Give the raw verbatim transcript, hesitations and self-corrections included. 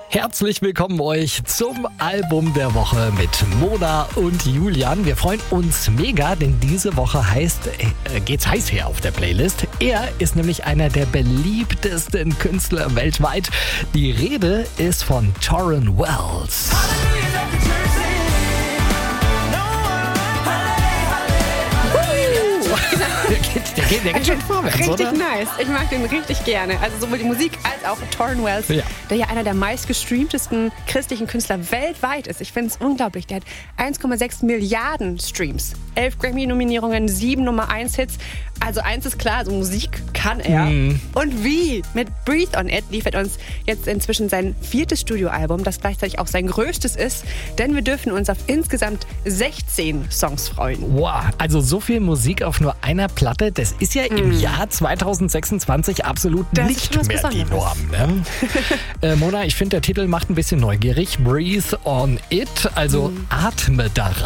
Herzlich willkommen euch zum Album der Woche mit Mona und Julian. Wir freuen uns mega, denn diese Woche heißt, äh, geht's heiß her auf der Playlist. Er ist nämlich einer der beliebtesten Künstler weltweit. Die Rede ist von Tauren Wells. Der geht, der geht, der geht schon vorwärts, richtig oder? Nice. Ich mag den richtig gerne. Also sowohl die Musik als auch Tauren Wells, Ja. der ja einer der meistgestreamtesten christlichen Künstler weltweit ist. Ich finde es unglaublich. Der hat eins Komma sechs Milliarden Streams, elf Grammy-Nominierungen, sieben Nummer eins Hits. Also eins ist klar, also Musik kann er. Mhm. Und wie? Mit Breathe on It liefert uns jetzt inzwischen sein viertes Studioalbum, das gleichzeitig auch sein größtes ist. Denn wir dürfen uns auf insgesamt sechzehn Songs freuen. Wow, also so viel Musik auf nur einer Platte, das ist ja im Jahr zwanzig sechsundzwanzig absolut Das ist nicht schon was mehr die Besonderes. Norm. Ne? äh, Mona, ich finde, der Titel macht ein bisschen neugierig. Breathe on It, also atme daran.